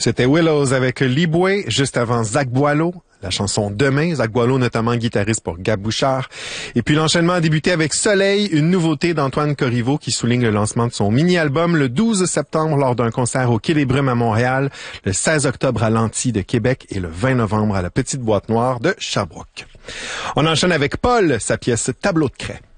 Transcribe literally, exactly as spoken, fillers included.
C'était Willows avec Liboué, juste avant Zach Boileau. La chanson Demain, Zach Boileau notamment guitariste pour Gab Bouchard. Et puis l'enchaînement a débuté avec Soleil, une nouveauté d'Antoine Corriveau qui souligne le lancement de son mini-album le douze septembre lors d'un concert au Quai des Brumes à Montréal, le seize octobre à l'Anti de Québec et le vingt novembre à la Petite Boîte Noire de Sherbrooke. On enchaîne avec Paul, sa pièce Tableau de craie.